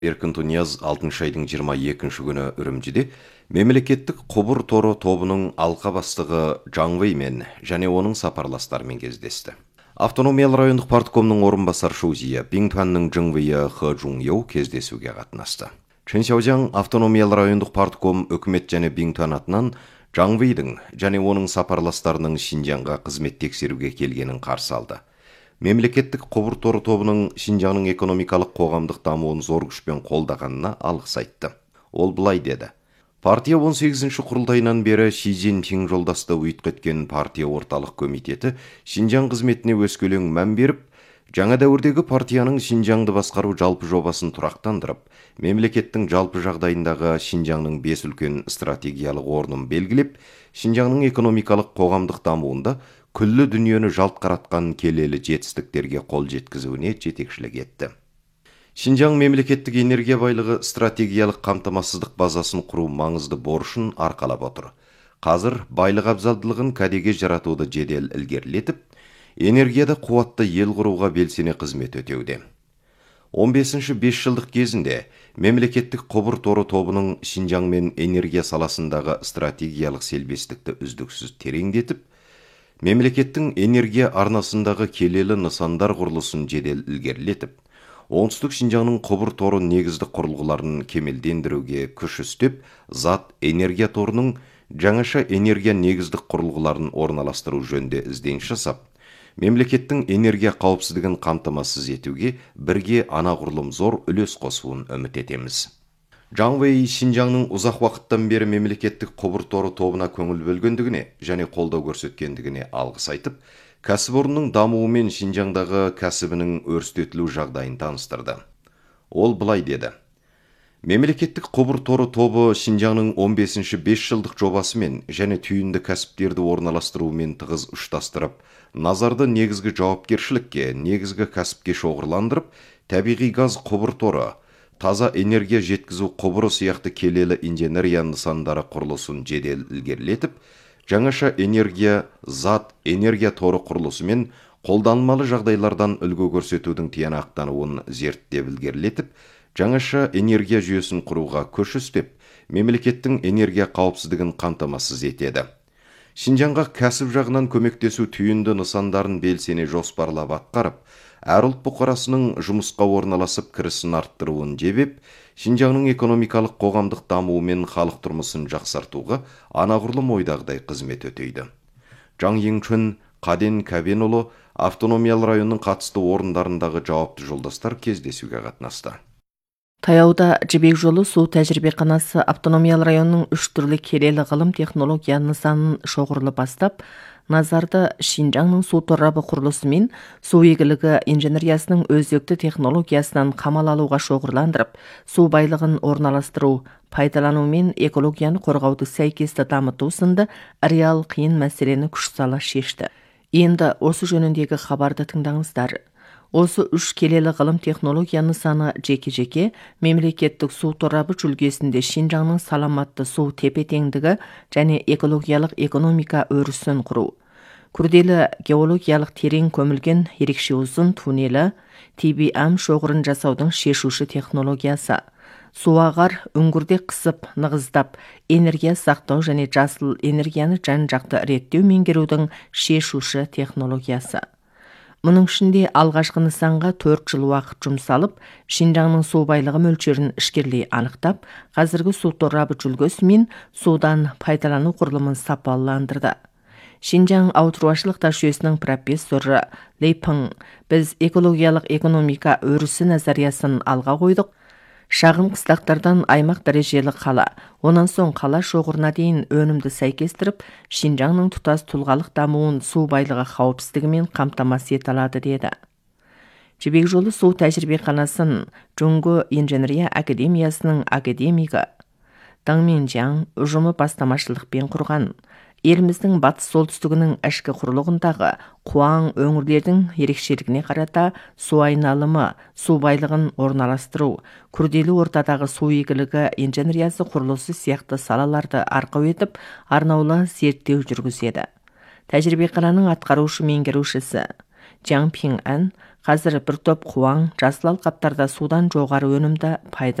Еркін Тунияз 6 айдың 22 күні үрімжіде мемлекеттік құбыр торы тобының алқа бастығы Жаң Веймен және оның сапарластарымен кездесті. Автономиялы райондық парткомның орынбасар Шузия Бингтуанның Жаң Вейі Хэ Жун Йоу кездесуге қатынасты. Чэнсяожаң автономиялы райондық партком үкімет және Бингтуан атынан Жаң Вейдің және оның сапарластарының Шинжаңға қызмет тексеруге келгенін қарсы алды. Мемлекеттік құбыр торы тобының Шинжаңның экономикалық қоғамдық дамуын зор күшпен қолдағанына алғыс айтты. Ол былай деді: Партия 18-ші құрылтайынан бері Ши Цзиньпин жолдасты өйткен партия орталық комитеті Шинжаң қызметіне өскелең мән беріп, жаңа дәуірдегі партияның Шинжаңды басқару жалпы жобасын тұрақтандырып, мемлекеттің жалпы жағдайындағы Шинжаңның 5 үлкен стратегиялық орнын белгілеп, Шинжаңның экономикалық қоғамдық дамуында күллі дүниені жалт қаратқан келелі жетістіктерге қол жеткізуіне жетекшілік етті. Шинжаң мемлекеттік энергия байлығы стратегиялық қамтамасыздық базасын құру маңызды борышын арқалап отыр. Қазір байлық абзалдылығын кәдеге жаратуды жедел ілгерілетіп, энергияда қуатты ел құруға белсене қызмет өтеуде. 15-ші 5 жылдық кезінде мемлекеттік құбыр торы тобының Шинжаңмен энергия саласындағы стратегиялық селбестікті үздіксіз тереңдетіп, мемлекеттің энергия арнасындағы келелі нысандар құрылысын жедел ілгерілетіп, оңтүстік Шинжаңның құбыр торы негізді құрылғыларын кемелдендіруге күш үстеп, зат энергия торының жаңаша энергия негіздік құрылғыларын орналастыру жөнінде ізденіс жасап, мемлекеттің энергия қауіпсіздігін қамтамасыз етуге бірге анағұрлым зор үлес қосуын үміт етеміз. Жаң Вей Шинжаңның ұзақ уақыттан бері мемлекеттік құбыр торы тобына көңіл бөлгендігіне және қолдау көрсеткендігіне алғыс айтып, кәсіпорынның дамуы мен Шинжаңдағы кәсібінің өрістетілу жағдайын таныстырды. Ол былай деді: Мемлекеттік құбыр торы тобы Шинжаңның 15-ші 5 жылдық жобасымен және түйінді кәсіптерді орналастырумен тығыз ұштастырып, назарды негізгі жауапкершілікке, негізгі кәсіпке шоғырландырып, табиғи газ құбыр торы, таза энергия жеткізу құбыры сияқты келелі инженерия нысандары құрылысын жедел ілгерілетіп, жаңаша энергия, зат, энергия торы құрылысы мен қолданылмалы жағдайлардан үлгі көрсетудің тиянақтануын зерттеп ілгерілетіп, жаңаша энергия жүйесін құруға күш үстеп, мемлекеттің энергия қауіпсіздігін қамтамасыз етеді. Шинжаңға кәсіп жағынан көмектесу түйінді нысандарын белсене жоспарлап атқарып, әр ұлт бұқарасының жұмысқа орналасып кірісін арттыруын жебеп, Шинжаңның экономикалық қоғамдық дамуы мен халық тұрмысын жақсартуға анағұрлым ойдағыдай қызмет өтейді. Жаң Еңчүн Қаден Кәбенұлы автономиялы районның қатысты орындарындағы жауапты жолдастар кездесуге қатынасты. Таяуда Жібек жолы су тәжірибеханасы автономиялы районның 3 түрлі келелі ғылым технология нысанын шоғырлы бастап, назарды Шинжаңның су торабы құрылысы мен су игілігі инженериясының өзекті технологиясынан қамал алуға шоғырландырып, су байлығын орналастыру, пайдалану мен экологияны қорғауды сәйкесті дамыту сынды реал қиын мәселені күш сала шешті. Енді осы жөніндегі хабарды тыңдаңыздар. Осы 3 келелі ғылым технология нысаны жеке-жеке мемлекеттік су торабы жүлгесінде Шинжаңның саламатты су тепе-теңдігі және экологиялық экономика өрісін құру. Күрделі геологиялық терең көмілген ерекше ұзын туннелі, TBM шоғырын жасаудың шешуші технологиясы. Суағар үңгірде қысып, нығыздап, энергия сақтау және жасыл энергияны жан-жақты реттеу меңгерудің шешуші технологиясы. Мұның ішінде алғашқы нысанға 4 жыл уақыт жұмсалып, Шинжаңның су байлығы мөлшерін ішкерлей анықтап, қазіргі су торабы жүлгесі мен судан пайдалану құрылымын сапаландырды. Шинжаң ауылшаруашылық тас жүйесінің профессоры Лей Пың: біз экологиялық экономика өрісі назариясын алға қойдық. Шағын қыстақтардан аймақ дәрежелі қала, онан соң қала шоғырына дейін өнімді сәйкестіріп, Шинжаңның тұтас тұлғалық дамуын су байлығы қауіпсіздігімен қамтамасыз ете алады деді. Жібек жолы су тәжірибеханасын Жоңго инженерия академиясының академигі Дың Минжаң ұжымы бастамашылықпен құрған. Еліміздің батыс солтүстігінің ішкі құрлығындағы Қуаң өңірлердің ерекшелігіне қарата су айналымы, су байлығын орналастыру, күрделі ортадағы су игілігі инженериясы құрылысы сияқты салаларды арқау етіп, арнаулы зерттеу жүргізеді. Тәжірибехананың атқарушы меңгерушісі Жаң Пиң Ан Қазір бір топ қуаң, жасыл алқаптарда судан жоғары өнімді